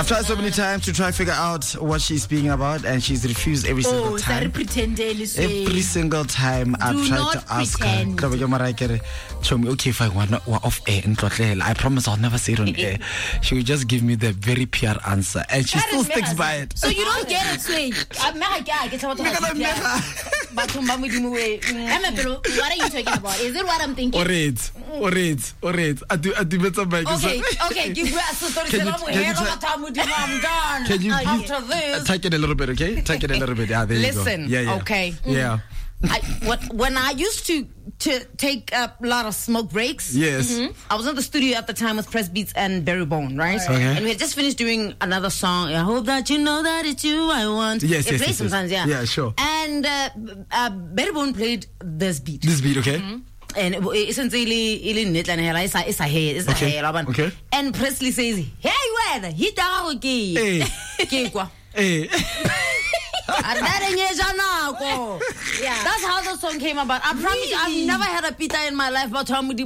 I've tried so many times to try to figure out what she's speaking about, and she's refused every single time. Every single time I've tried to ask her. Okay, if I want off air, I promise I'll never say it on air. She will just give me the very pure answer, and she still sticks by it. So you don't get it, Sway. What are you talking about? Is it what I'm thinking? Alright. Okay, give me a story. I'm done. Can you after this? take it a little bit, okay? Take it a little bit. Yeah, there Listen, you go. Yeah. Okay. Yeah. When I used to take a lot of smoke breaks, yes, I was in the studio at the time with Press Beats and Barry Bone, right? Okay. And we had just finished doing another song. I hope that you know that it's you I want. Yes, it plays sometimes, yeah. Yeah, sure. And Barry Bone played this beat. Okay. And essentially, it's a hair. Okay. And Presley says, "Hey, where he down Hey. Hey. Yeah. That's how the song came about. I promise I've never had a Peter in my life, but I thought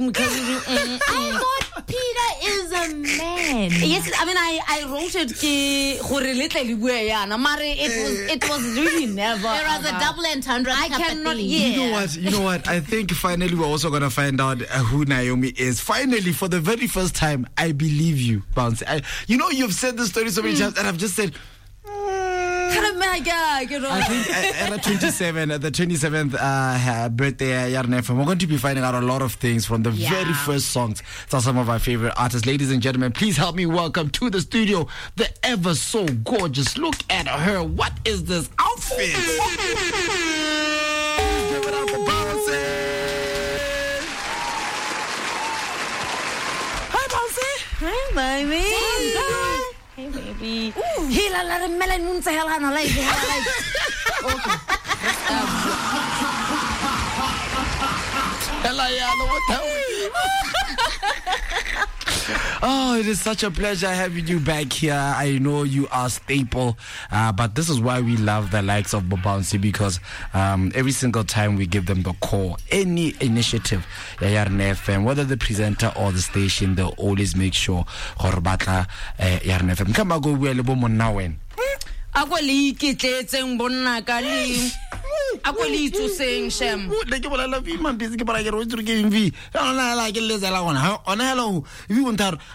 Peter is a man. Yes, I mean I wrote it. It was really never. There was a double entendre. I cannot. Yeah. You know what? I think finally we're also gonna find out who Naomi is. Finally, for the very first time, I believe you, Bounce. You've said this story so many times, and I've just said. I think at the 27th birthday, we're going to be finding out a lot of things from the very first songs. So some of our favorite artists. Ladies and gentlemen, please help me welcome to the studio the ever so gorgeous. Look at her. What is this outfit? Give it up for Bouncy. Hi, Bouncy. Hi, baby. Hey, baby. Hey, la melon moon sa hell hana like. Okay. Oh, it is such a pleasure having you back here. I know you are staple, but this is why we love the likes of Bobouncy, because every single time we give them the call, any initiative, Yarn FM, whether the presenter or the station, they'll always make sure Horbatla Yarn FM. Come on, go well, Bomonawen. To saying Shem. Like I love you, man. Basically, but I get to give me. I like it. Let's allow on hello. If you want to,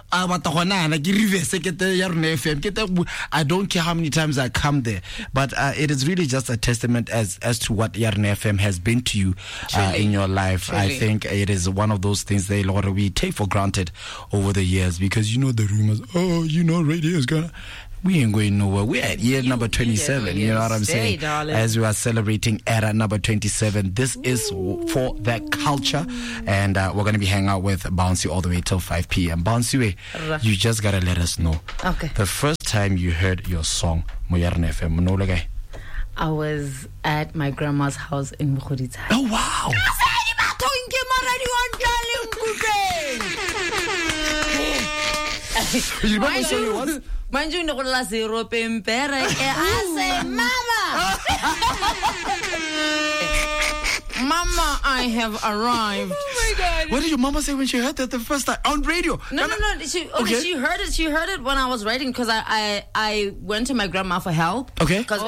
I don't care how many times I come there, but it is really just a testament as to what Yarn FM has been to you in your life. Truly. I think it is one of those things that Lord we take for granted over the years, because the rumors. Oh, radio is gonna. We ain't going nowhere. We're at year number 27. You know what I'm saying? Darling. As we are celebrating era number 27, this is for that culture. And we're going to be hanging out with Bouncy all the way till 5 p.m. Bouncy, you just got to let us know. Okay. The first time you heard your song, Moyarn FM, I was at my grandma's house in Mukhuritsa. Oh, wow. You remember saying it was? Mind you, I say, Mama! Mama, I have arrived. Oh my God. What did your mama say when she heard that the first time on radio? No. She heard it. She heard it when I was writing, because I went to my grandma for help. Okay. Because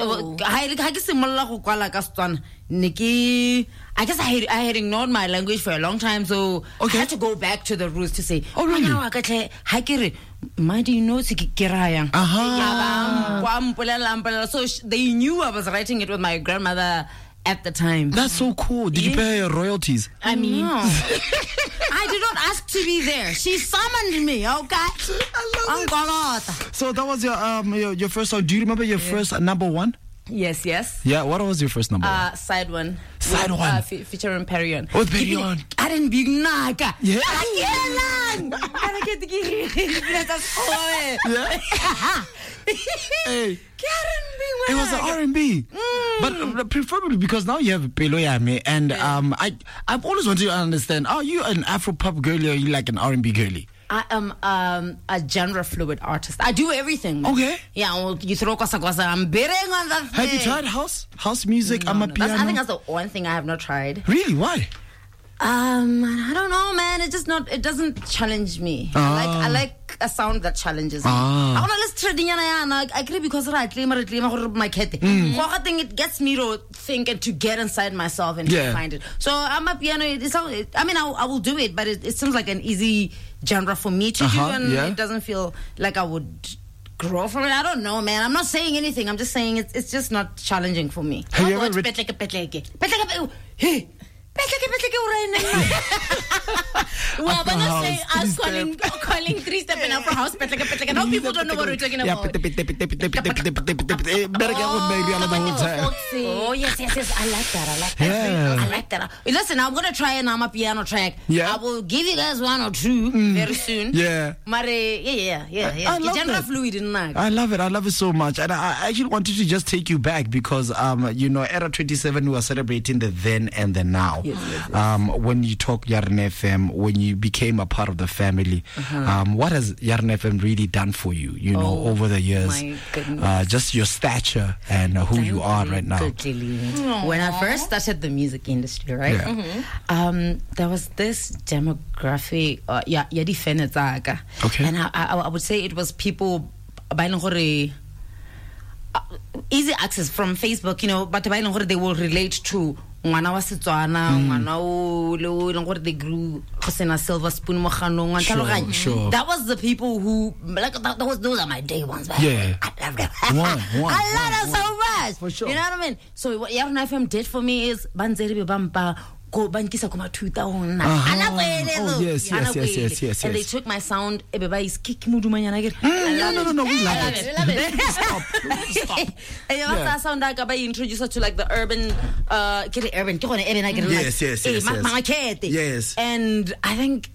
I guess I had ignored my language for a long time, so I had to go back to the roots to say, oh really? So they knew I was writing it with my grandmother at the time. That's so cool. Did you pay her royalties? I mean, I did not ask to be there. She summoned me, okay? I love it. So that was your first song. Do you remember your first number one? Yes. Yeah, what was your first number one? Side one. Side with, one. Featuring Perion. With Perion. I didn't be naga. Yeah. Hey. It was an R&B. But preferably because now you have Peloyame, and I've always wanted to understand, are you an Afro-pop girly or are you like an R&B girly? I am a genre fluid artist. I do everything. Okay. Yeah, well, you throw kwasa. I'm betting on that. Have you tried house music? No, piano. I think that's the one thing I have not tried. Really? Why? I don't know, man. It doesn't challenge me. I like a sound that challenges me. I want to listen to I agree because I claim my cat. It gets me to think and to get inside myself and to find it. So I'm a piano. I will do it, but it seems like an easy genre for me to do, and it doesn't feel like I would grow from it. I don't know, man. I'm not saying anything. I'm just saying it's just not challenging for me. Have you ever well, when I say us calling 3-step in upper house, no, people don't know what we're talking about. Oh, yes. I like that. Listen, I'm going to try an Ama piano track. I will give you guys 1 or 2 very soon. Yeah. I love it so much. And I actually wanted to just take you back because, Era 27, we are celebrating the then and the now. Yes. When you talk Yarn FM, when you became a part of the family, what has Yarn FM really done for you, over the years? My goodness. Just your stature and who you are right now. When I first started the music industry, right? There was this demographic, okay. And I would say it was people easy access from Facebook, but they will relate to ngwana wa Setswana, ngwana o le ile gore they grew go sena silver spoon mo ganong. Sure. That was the people who those are my day ones. Yeah. I love them. I love them so much. For sure. You know what I mean? So what Yarn FM did for me is banzeri be bampa go bankisa kuma 2000. Yes. And they took my sound. Everybody is kick mudumanyana get. No, we love it. Stop. And you have sound like I introduce her to like the urban Yes. And I think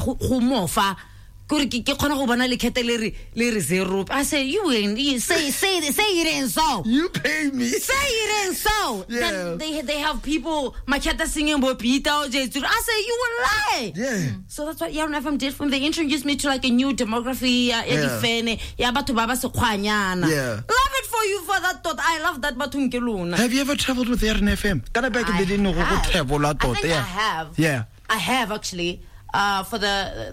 I say you say it ain't so. You pay me. Say it ain't so. Yeah. Then they have people my cat singing Bopita. I say you will lie. Yeah. So that's what Yarn FM did for me. They introduced me to like a new demography. Love it for you for that thought. I love that. Have you ever traveled with Yarn FM? I have. Yeah. I have actually. For the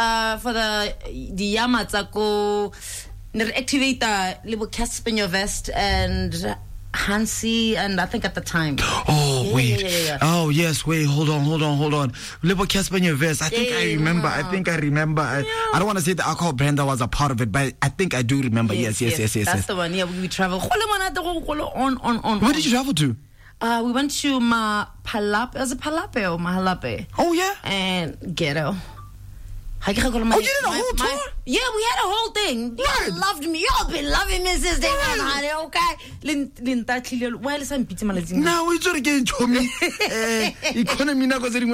Yamatsako Activator, Libo Casper Vest and Hansi, and I think at the time. Oh, wait. Yeah. Oh, yes, wait, hold on. Libo Casper Vest. I think I remember. I don't want to say the alcohol brand that was a part of it, but I think I do remember. Yes. That's the one. Yeah, we travel. On. Where did you travel to? We went to Mahalape. Was it Mahalape or Mahalape? Oh, yeah. And Ghetto. You did a whole tour? Yeah, we had a whole thing. Y'all loved me. Y'all been loving me since day one, honey. Okay. Now we just getting to me. Economy na go zering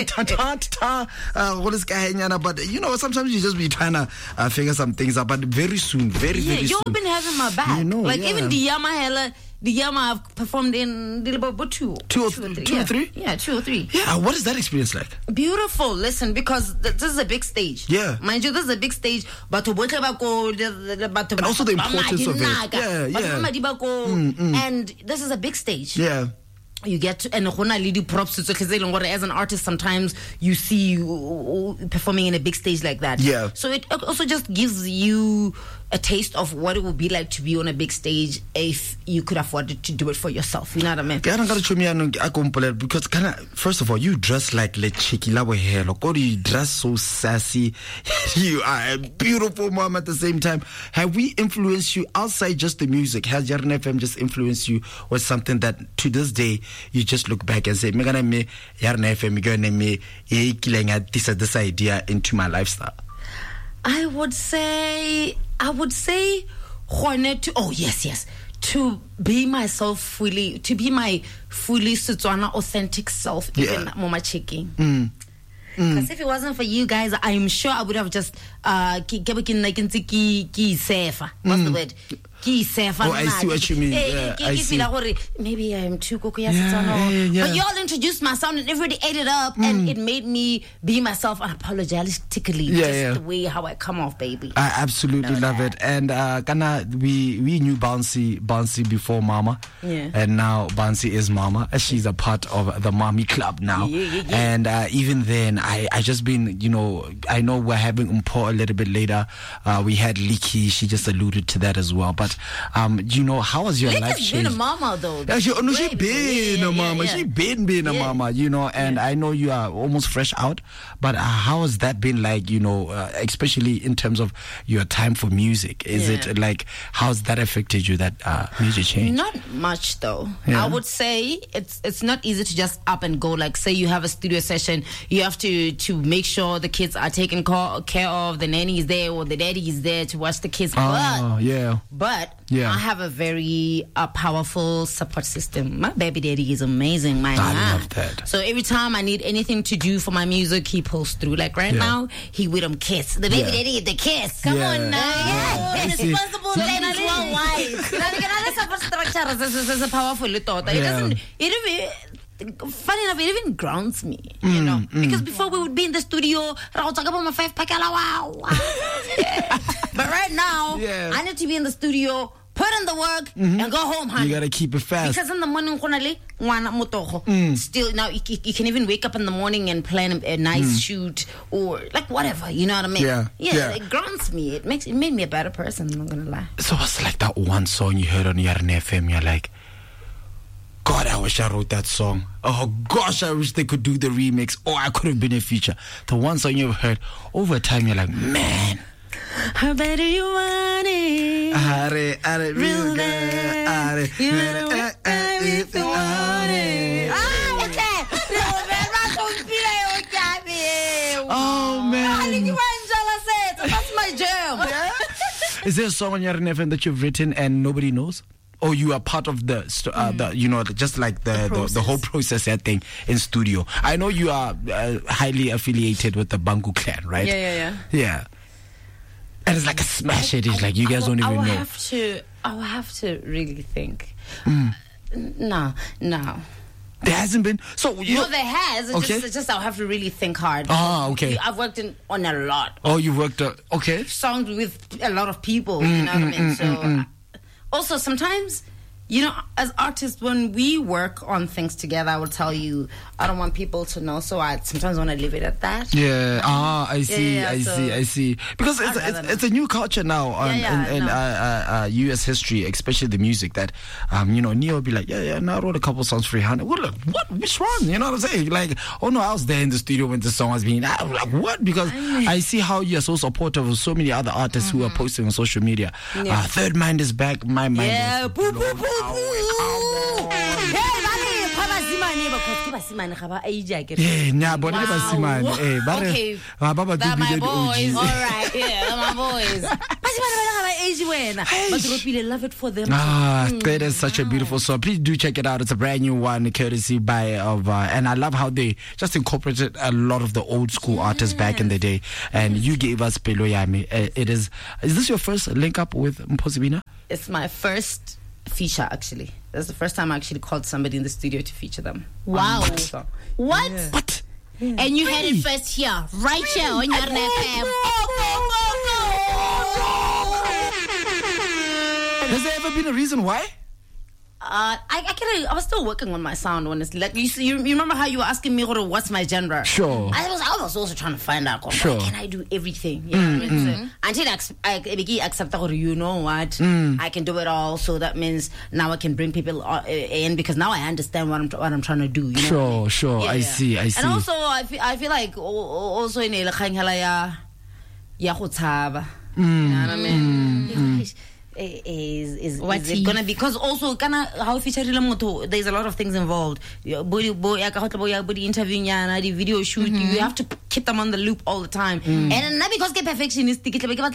but sometimes you just be trying to figure some things out. But very soon, very soon. You've been having my back. Even the Yama I've performed in two or three. Yeah, 2 or 3. Yeah, what is that experience like? Beautiful. Listen, because this is a big stage. Yeah. Mind you, this is a big stage. But and also the importance of it. And this is a big stage. Yeah. You get to, and lead props as an artist, sometimes you see you performing in a big stage like that. Yeah. So it also just gives you a taste of what it would be like to be on a big stage if you could afford to do it for yourself. You know what I mean? Because first of all, you dress like le cheeky la or you dress so sassy. You are a beautiful mom at the same time. Have we influenced you outside just the music? Has Yarn FM just influenced you with something that to this day you just look back and say, Yarn FM, this idea into my lifestyle? I would say to be myself fully, to be my fully Setswana authentic self, even Mama Checking. Because if it wasn't for you guys, I'm sure I would have just what's the word? I see what you mean. Yeah, I see. Maybe I'm too cocky. But y'all introduced my sound and everybody ate it up, and it made me be myself unapologetically. Just the way how I come off, baby. I absolutely love it. And Kana, we knew Bouncy before Mama, and now Bouncy is Mama. She's a part of the Mommy Club now. And even then, I just been, I know we're having Umpo a little bit later. We had Leaky. She just alluded to that as well. But how was your life change? She's been a mama though. She been a mama. She been a mama. And I know you are almost fresh out. But how has that been like? Especially in terms of your time for music. Is it like how's that affected you? That music change? Not much though. I would say it's not easy to just up and go. Like say you have a studio session, you have to make sure the kids are taken care of. The nanny is there or the daddy is there to watch the kids. But I have a very powerful support system. My baby daddy is amazing. I love that. So every time I need anything to do for my music, he pulls through. Like right now, he with him kiss. The baby daddy get the kiss. Come on now. Responsible ladies worldwide. Support structure is a powerful thought. Funny enough, it even grounds me, because before we would be in the studio, I'll talk about my 5-pack, wow. But right now, I need to be in the studio, put in the work, and go home, honey. You gotta keep it fast. Because in the morning, still now you can even wake up in the morning and plan a nice shoot or like whatever, you know what I mean? Yeah. It grounds me. It made me a better person. I'm not gonna lie. So what's like that one song you heard on Yarn FM? You're like, God, I wish I wrote that song. Oh gosh, I wish they could do the remix. Oh, I could have been a feature. The one song you've heard over time, you're like, man, how better you want it? Real bad. You better if you want it. Oh man, that's my jam. Is there a song on Yarn FM that you've written and nobody knows? Or you are part of the just like the whole process thing in studio. I know you are highly affiliated with the Bangu clan, right? Yeah. And it's like a smash hit. It's like you guys don't even know. I will have to really think. No. There hasn't been. So no, there has. It's just I'll have to really think hard. Oh, okay. I've worked on a lot. Oh, you worked okay. Songs with a lot of people. You know what I mean? So. Also, sometimes, as artists, when we work on things together, I will tell you, I don't want people to know, so I sometimes want to leave it at that. Yeah. I see. I see. Because it's a new culture now in U.S. history, especially the music that, Neo will be like, now I wrote a couple songs for Rihanna. What? Which one? You know what I'm saying? Like, oh no, I was there in the studio when the song was being, I'm like, what? Because I see how you're so supportive of so many other artists who are posting on social media. Third Mind is back. My mind is basimane ga ba age a ke nya bona basimane okay ba ba my boys all right my boys basimane ba ga ba age wena but Ropile love it for them that is such a beautiful song. Please do check it out. It's a brand new one courtesy and I love how they just incorporated a lot of the old school artists back in the day, and you gave us Pelo Yami. Is this your first link up with Mphosibina? It's my first feature, actually. That's the first time I actually called somebody in the studio to feature them. Wow. What? Yeah. What? Yeah. And you had it first here, right here on your FM. Has there ever been a reason why? I was still working on my sound, honestly. Like you remember how you were asking me what's my genre? Sure. I was also trying to find out. Sure. Can I do everything? You know what I mean? So, until I accept that, you know what? I can do it all. So that means now I can bring people in because now I understand what I'm trying to do. You know? Sure. Yeah, I see. And also I feel like also in ya go tshaba. You know what I mean? Is it gonna be, because also how there's a lot of things involved. Body interviewing the video shoot, you have to keep them on the loop all the time, and not because they're perfectionistic.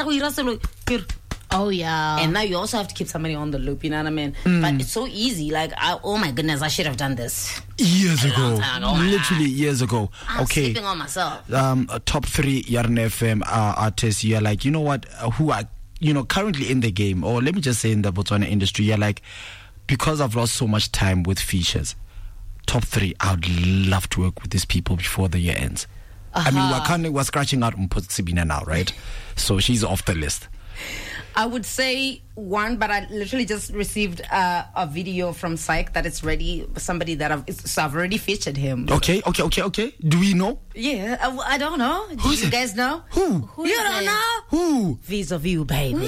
Oh yeah. And now you also have to keep somebody on the loop, you know what I mean? But it's so easy. Like, oh my goodness, I should have done this years ago. Literally years ago. I'm sleeping on myself. Top 3 Yarn FM artists. You're like, you know what? Who are currently in the game, or let me just say in the Botswana industry, you're like, because I've lost so much time with features, top 3, I would love to work with these people before the year ends. I mean, we're scratching out Mpho now, right? So she's off the list. I would say one, but I literally just received a video from Psych that it's ready. Somebody that I've already featured him. Okay. Do we know? Yeah, I don't know. Do you guys know? Who? You don't know? Who? Vis-a-Vis, baby.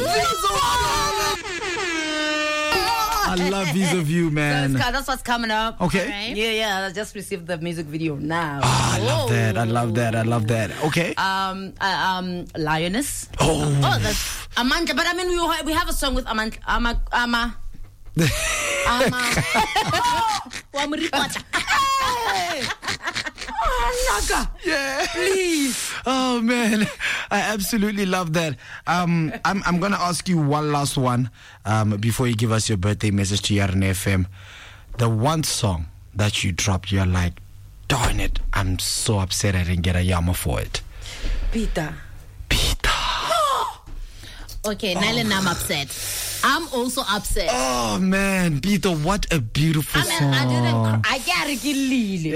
I love Vis-a-Vis, man. So that's what's coming up. Okay. Right. Yeah. I just received the music video now. I love that. Okay. Lioness. Oh, that's Amanda. But I mean, we have a song with Amanda. Yeah, please. Oh man, I absolutely love that. I'm gonna ask you one last one before you give us your birthday message to Yarn FM. The one song that you dropped, you're like, darn it, I'm so upset I didn't get a Yama for it. Peter. Okay, Nylan, I'm upset. I'm also upset. Oh man, Peter, what a beautiful song. I gotta get Lily.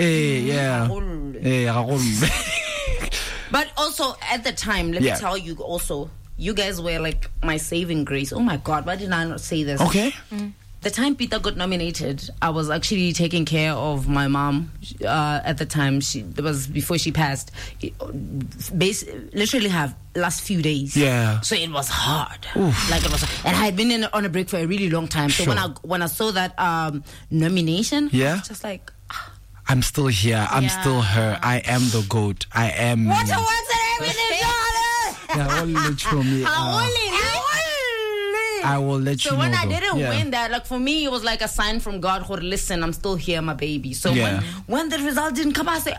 But also at the time, let me tell you also, you guys were like my saving grace. Oh my God, why didn't I not say this? Okay. The time Peter got nominated, I was actually taking care of my mom at the time. It was before she passed. Literally have last few days. Yeah. So it was hard. Oof. Like it was, and I had been on a break for a really long time. So when I saw that nomination, I was just like, I'm still here. I'm still her. I am the GOAT. I am. What a once and everything, I will let you know. So when I didn't win that, like for me, it was like a sign from God. Listen, I'm still here, my baby. So when the result didn't come, I said,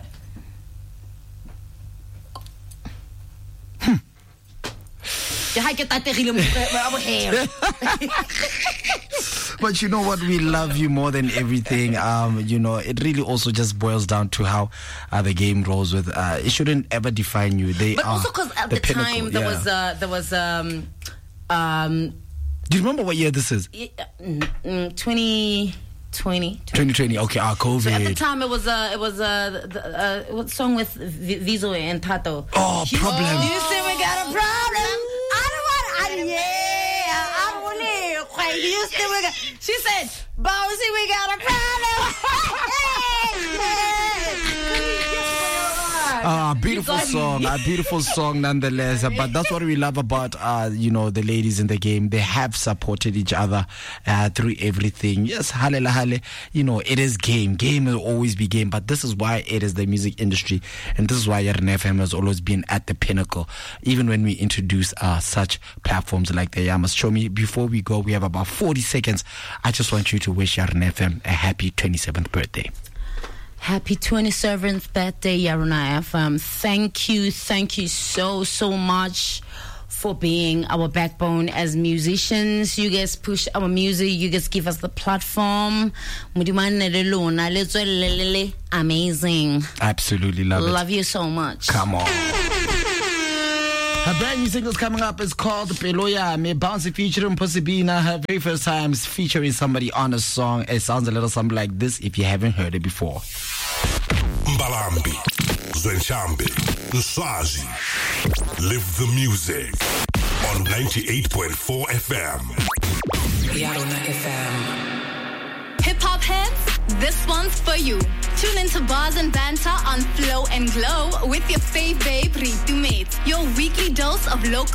But you know what? We love you more than everything. It really also just boils down to how the game rolls with. It shouldn't ever define you. But also because at the time there was. Do you remember what year this is? 2020. 2020. Okay, COVID. So at the time, it was a song with Vizo and Tato. Oh, Problem. You say we got a problem. She said, Bossy, we got a problem. Beautiful song nonetheless. But that's what we love about the ladies in the game. They have supported each other through everything. Yes, hale. It is game. Game will always be game. But this is why it is the music industry, and this is why Yarn FM has always been at the pinnacle. Even when we introduce such platforms like the Yamas. Show me. Before we go, we have about 40 seconds. I just want you to wish Yarn FM a happy 27th birthday. Happy 27th birthday, Yaruna FM. Thank you so much for being our backbone as musicians. You guys push our music. You guys give us the platform. Amazing. Absolutely love it. Love you so much. Come on. Her brand new single is coming up. It's called Peloya. Me Bouncy featuring Posibina. Her very first time featuring somebody on a song. It sounds a little something like this if you haven't heard it before. Mbalambi, Zwenshambi, Nswazi. Live the music on 98.4 FM. Yarona FM. Hip hop heads, this one's for you. Tune into Bars and Banter on Flow and Glow with your fave babe, Ritu Mate. Your weekly dose of local